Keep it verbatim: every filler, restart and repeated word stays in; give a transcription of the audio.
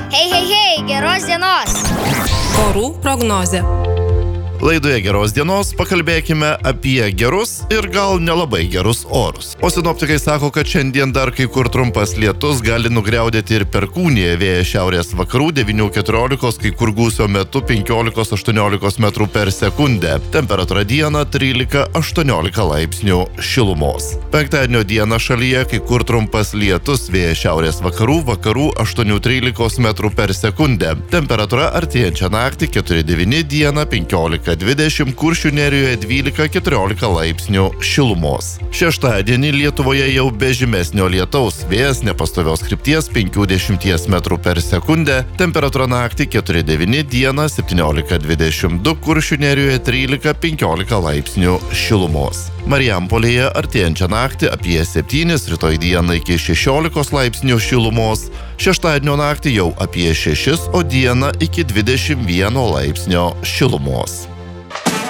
Hei, hei, hei, geros dienos. Orų prognozė. Laidoje geros dienos pakalbėkime apie gerus ir gal nelabai gerus orus. O sinoptikai sako, kad šiandien dar kai kur trumpas lietus gali nugriaudėti ir perkūnija, vėjas šiaurės vakarų devynių keturiolikos, kai kur gūsio metu penkiolikos aštuoniolikos metrų per sekundę. Temperatūra dieną trylika aštuoniolika laipsnių šilumos. Penktadienio dieną šalyje kai kur trumpas lietus, vėjas šiaurės vakarų, vakarų aštuoni trylika metrų per sekundę. Temperatūra artėjančią naktį keturi devyni, dieną penkiolika dvidešimt, Kuršių nerijoje dvylika keturiolika laipsnių šilumos. Šeštadienį Lietuvoje jau be žymesnio lietaus, vėjas nepastovios krypties penkiasdešimt metrų per sekundę, temperatūra naktį keturi devyni, dieną septyniolika dvidešimt du, Kuršių nerijoje trylika penkiolika laipsnių šilumos. Marijampolėje artėjančią naktį apie septynis, rytoj dieną iki šešiolikos laipsnių šilumos, šeštadienio naktį jau apie šešis, o dieną iki dvidešimt vieno laipsnio šilumos.